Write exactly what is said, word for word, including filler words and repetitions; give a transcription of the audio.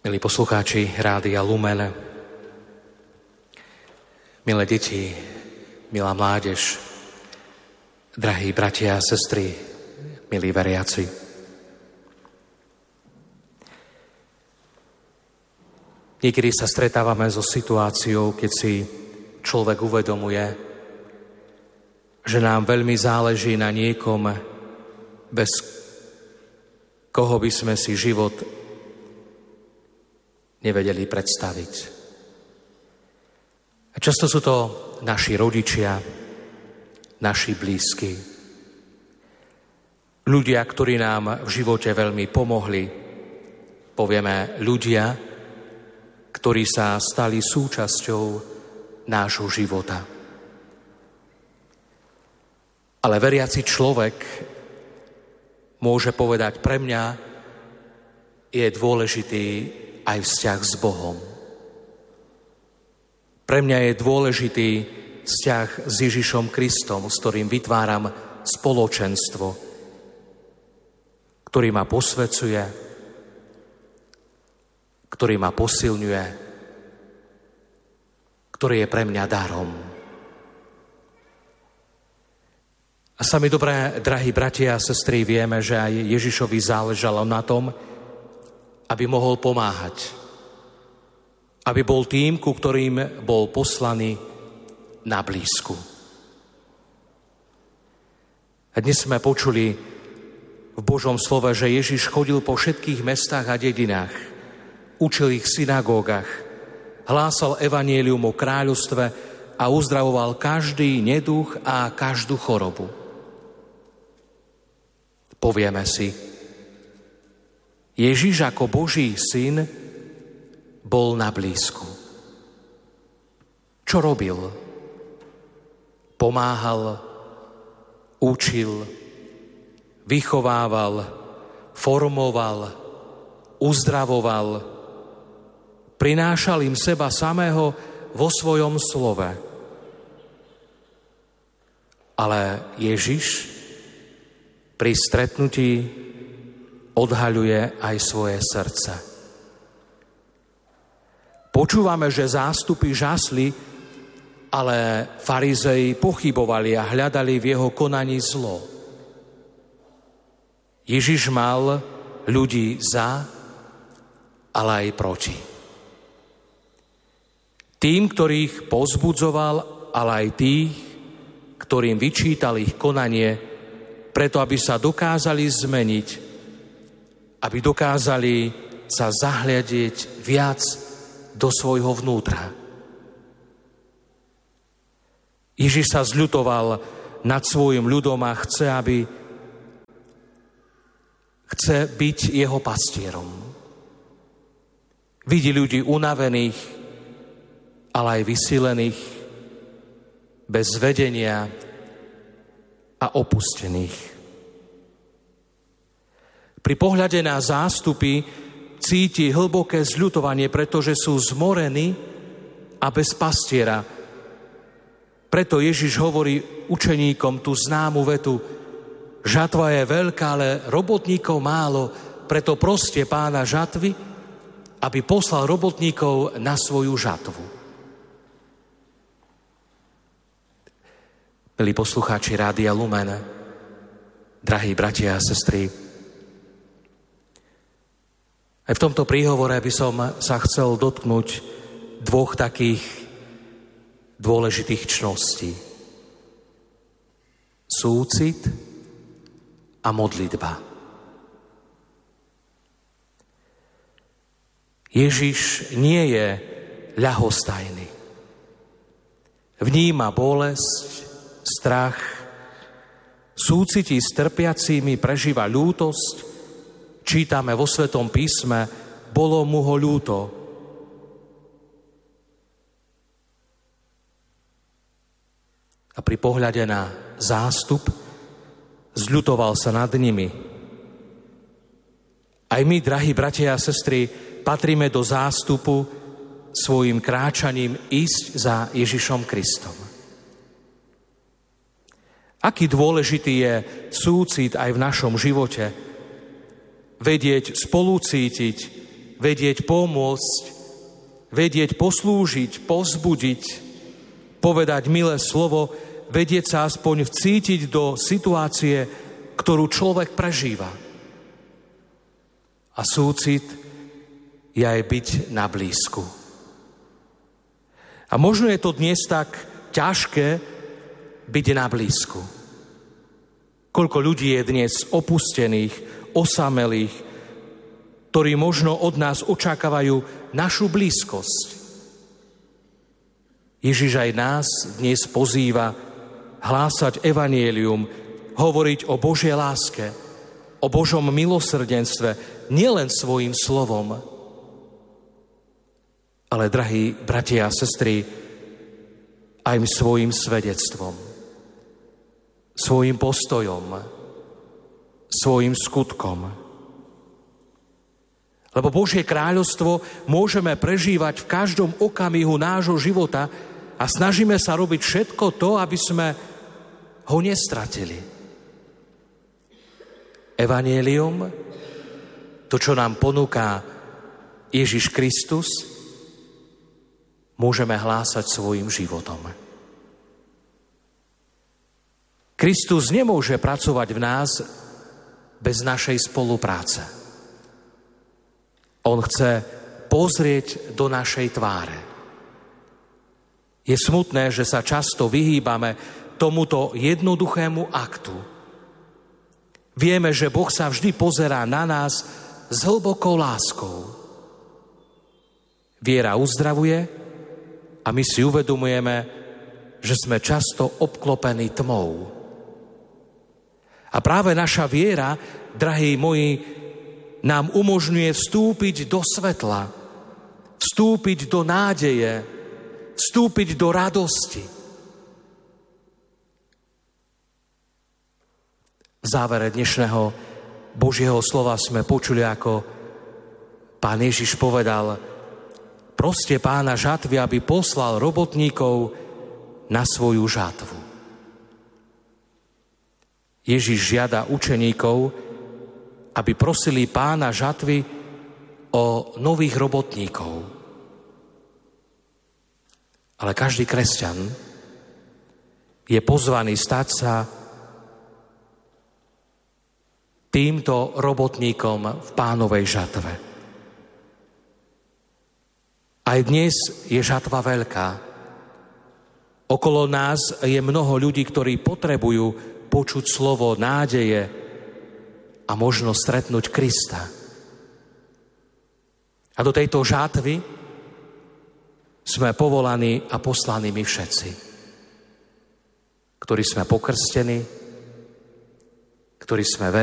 Milí poslucháči Rádia Lumen, milé deti, milá mládež, drahí bratia a sestry, milí veriaci. Niekedy sa stretávame so situáciou, keď si človek uvedomuje, že nám veľmi záleží na niekom, bez koho by sme si život nevedeli predstaviť. A často sú to naši rodičia, naši blízki. Ľudia, ktorí nám v živote veľmi pomohli. Povieme ľudia, ktorí sa stali súčasťou nášho života. Ale veriaci človek môže povedať, pre mňa je dôležitý aj vzťah s Bohom. Pre mňa je dôležitý vzťah s Ježišom Kristom, s ktorým vytváram spoločenstvo, ktorý ma posvecuje, ktorý ma posilňuje, ktorý je pre mňa darom. A sami dobré, drahí bratia a sestry, vieme, že aj Ježišovi záležalo na tom, aby mohol pomáhať. Aby bol tým, ku ktorým bol poslaný na blízku. A dnes sme počuli v Božom slove, že Ježiš chodil po všetkých mestách a dedinách, učil ich v synagógach, hlásal evanjelium o kráľovstve a uzdravoval každý neduch a každú chorobu. Povieme si, Ježiš ako Boží syn bol na blízku. Čo robil? Pomáhal, učil, vychovával, formoval, uzdravoval, prinášal im seba samého vo svojom slove. Ale Ježiš pri stretnutí odhaľuje aj svoje srdce. Počúvame, že zástupy žasli, ale farizei pochybovali a hľadali v jeho konaní zlo. Ježiš mal ľudí za, ale aj proti. Tým, ktorých povzbudzoval, ale aj tých, ktorým vyčítal ich konanie, preto aby sa dokázali zmeniť, aby dokázali sa zahľadieť viac do svojho vnútra. Ježiš sa zľutoval nad svojim ľudom a chce, aby chce byť jeho pastierom. Vidí ľudí unavených, ale aj vysilených, bez vedenia a opustených. Pri pohľade na zástupy cíti hlboké zľutovanie, pretože sú zmorení a bez pastiera. Preto Ježiš hovorí učeníkom tú známu vetu: žatva je veľká, ale robotníkov málo, preto proste pána žatvy, aby poslal robotníkov na svoju žatvu. Milí poslucháči Rádia Lumen, drahí bratia a sestry, aj v tomto príhovore by som sa chcel dotknúť dvoch takých dôležitých čností. Súcit a modlitba. Ježiš nie je ľahostajný. Vníma bolesť, strach, súcití s trpiacimi, prežíva ľútosť. Čítame vo Svetom písme, bolo mu ho ľúto. A pri pohľade na zástup zľutoval sa nad nimi. Aj my, drahí bratia a sestry, patríme do zástupu svojim kráčaním ísť za Ježišom Kristom. Aký dôležitý je súcit aj v našom živote. Vedieť, spolucítiť vedieť pomôcť, vedieť poslúžiť, povzbudiť, povedať milé slovo, vedieť sa aspoň vcítiť do situácie, ktorú človek prežíva. A súcit je aj byť na blízku. A možno je to dnes tak ťažké byť na blízku. Koľko ľudí je dnes opustených, osamelých, ktorí možno od nás očakávajú našu blízkosť. Ježiš aj nás dnes pozýva hlásať evanjelium, hovoriť o Božej láske, o Božom milosrdenstve, nielen svojím slovom, ale, drahí bratia a sestry, aj svojím svedectvom, svojím postojom, svojím skutkom. Lebo Božie kráľovstvo môžeme prežívať v každom okamihu nášho života a snažíme sa robiť všetko to, aby sme ho nestratili. Evanjelium, to, čo nám ponúka Ježiš Kristus, môžeme hlásať svojim životom. Kristus nemôže pracovať v nás bez našej spolupráce. On chce pozrieť do našej tváre. Je smutné, že sa často vyhýbame tomuto jednoduchému aktu. Vieme, že Boh sa vždy pozerá na nás s hlbokou láskou. Viera uzdravuje a my si uvedomujeme, že sme často obklopení tmou. A práve naša viera, drahí moji, nám umožňuje vstúpiť do svetla, vstúpiť do nádeje, vstúpiť do radosti. V závere dnešného Božieho slova sme počuli, ako Pán Ježiš povedal: proste Pána žatvy, aby poslal robotníkov na svoju žatvu. Ježiš žiada učeníkov, aby prosili Pána žatvy o nových robotníkov. Ale každý kresťan je pozvaný stať sa týmto robotníkom v Pánovej žatve. Aj dnes je žatva veľká. Okolo nás je mnoho ľudí, ktorí potrebujú počuť slovo nádeje a možno stretnúť Krista. A do tejto žatvy sme povolaní a poslaní my všetci, ktorí sme pokrstení, ktorí sme